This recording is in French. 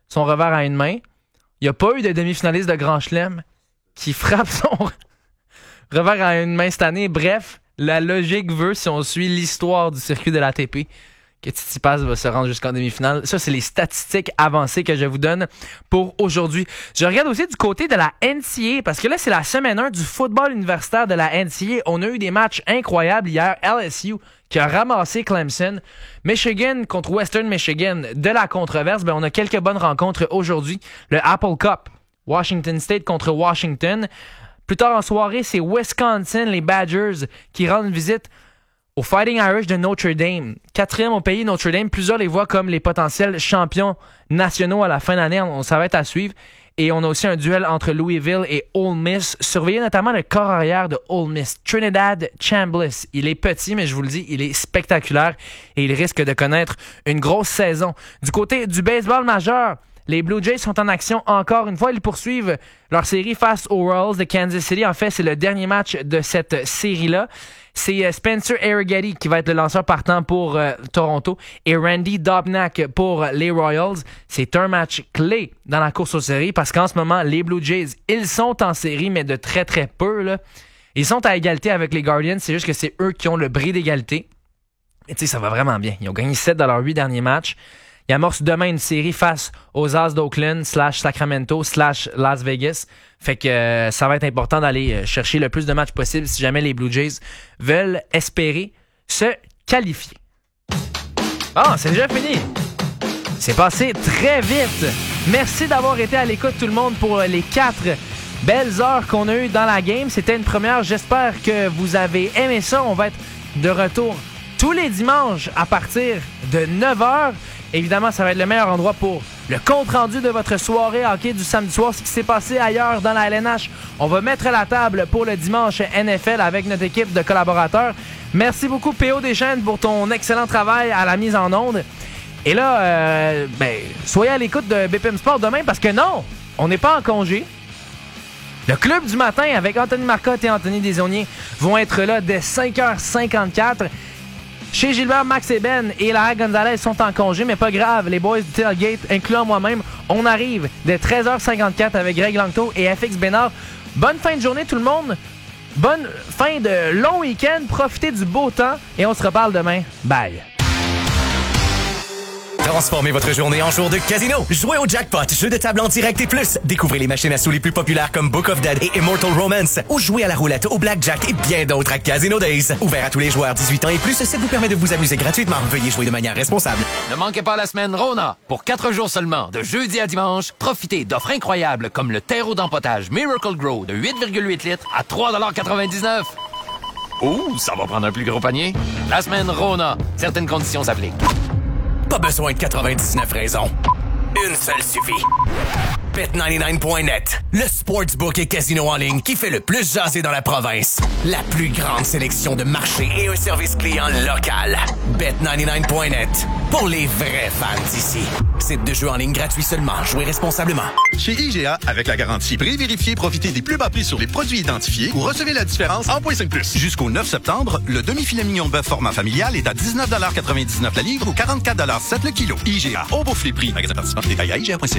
son revers à une main. Il n'y a pas eu de demi-finaliste de Grand Chelem qui frappe son revers à une main cette année. Bref, la logique veut, si on suit l'histoire du circuit de l'ATP, que Tsitsipas va se rendre jusqu'en demi-finale. Ça, c'est les statistiques avancées que je vous donne pour aujourd'hui. Je regarde aussi du côté de la NCAA, parce que là, c'est la semaine 1 du football universitaire de la NCAA. On a eu des matchs incroyables hier. LSU qui a ramassé Clemson. Michigan contre Western Michigan. De la controverse, on a quelques bonnes rencontres aujourd'hui. Le Apple Cup, Washington State contre Washington. Plus tard en soirée, c'est Wisconsin, les Badgers, qui rendent visite au Fighting Irish de Notre Dame. 4e au pays, Notre Dame. Plusieurs les voient comme les potentiels champions nationaux à la fin de l'année. Ça va être à suivre. Et on a aussi un duel entre Louisville et Ole Miss. Surveillez notamment le corps arrière de Ole Miss, Trinidad Chambliss. Il est petit, mais je vous le dis, il est spectaculaire et il risque de connaître une grosse saison. Du côté du baseball majeur, les Blue Jays sont en action encore une fois. Ils poursuivent leur série face aux Royals de Kansas City. En fait, c'est le dernier match de cette série-là. C'est Spencer Arrighetti qui va être le lanceur partant pour Toronto et Randy Dobnak pour les Royals. C'est un match clé dans la course aux séries parce qu'en ce moment, les Blue Jays, ils sont en série, mais de très très peu, là. Ils sont à égalité avec les Guardians. C'est juste que c'est eux qui ont le bris d'égalité. Et tu sais, ça va vraiment bien. Ils ont gagné 7 dans leurs 8 derniers matchs. Ils amorcent demain une série face aux As d'Oakland /Sacramento /Las Vegas. Fait que ça va être important d'aller chercher le plus de matchs possible si jamais les Blue Jays veulent espérer se qualifier. Ah, c'est déjà fini. C'est passé très vite. Merci d'avoir été à l'écoute tout le monde pour les 4 belles heures qu'on a eues dans la game. C'était une première. J'espère que vous avez aimé ça. On va être de retour tous les dimanches à partir de 9h. Évidemment, ça va être le meilleur endroit pour le compte-rendu de votre soirée hockey du samedi soir. Ce qui s'est passé ailleurs dans la LNH. On va mettre la table pour le dimanche NFL avec notre équipe de collaborateurs. Merci beaucoup, P.O. Deschênes, pour ton excellent travail à la mise en onde. Et là, soyez à l'écoute de BPM Sport demain parce que non, on n'est pas en congé. Le Club du matin avec Anthony Marcotte et Anthony Desaulniers vont être là dès 5h54. Chez Gilbert, Max et Ben et Lara Gonzalez sont en congé, mais pas grave. Les boys du Tailgate, incluant moi-même, on arrive dès 13h54 avec Greg Langto et FX Bénard. Bonne fin de journée tout le monde. Bonne fin de long week-end. Profitez du beau temps et on se reparle demain. Bye. Transformez votre journée en jour de casino. Jouez au jackpot, jeu de table en direct et plus. Découvrez les machines à sous les plus populaires comme Book of Dead et Immortal Romance. Ou jouez à la roulette, au blackjack et bien d'autres à Casino Days. Ouvert à tous les joueurs 18 ans et plus, ça vous permet de vous amuser gratuitement. Veuillez jouer de manière responsable. Ne manquez pas la semaine Rona. Pour 4 jours seulement, de jeudi à dimanche, profitez d'offres incroyables comme le terreau d'empotage Miracle Grow de 8,8 litres à 3,99 $. Ouh, ça va prendre un plus gros panier. La semaine Rona. Certaines conditions s'appliquent. Pas besoin de 99 raisons. Une seule suffit. Bet99.net, le sportsbook et casino en ligne qui fait le plus jaser dans la province. La plus grande sélection de marchés et un service client local. Bet99.net, pour les vrais fans d'ici. Site de jeu en ligne gratuit seulement. Jouez responsablement. Chez IGA, avec la garantie pré-vérifiée, profitez des plus bas prix sur les produits identifiés ou recevez la différence en .5+. Jusqu'au 9 septembre, le demi-filet mignon bœuf format familial est à 19,99 $ la livre ou 44,7 $ le kilo. IGA, on bouffe les prix. Magasin participant, détail à IGA.ca.